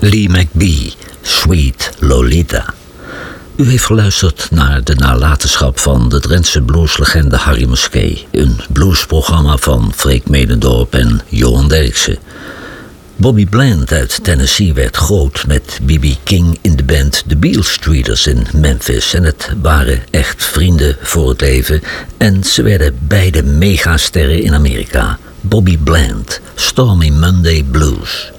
Lee McBee, Sweet Lolita. U heeft geluisterd naar de nalatenschap van de Drentse blueslegende Harry Muskee. Een bluesprogramma van Freek Medendorp en Johan Derksen. Bobby Bland uit Tennessee werd groot met B.B. King in de band The Beale Streeters in Memphis. En het waren echt vrienden voor het leven. En ze werden beide megasterren in Amerika. Bobby Bland, Stormy Monday Blues.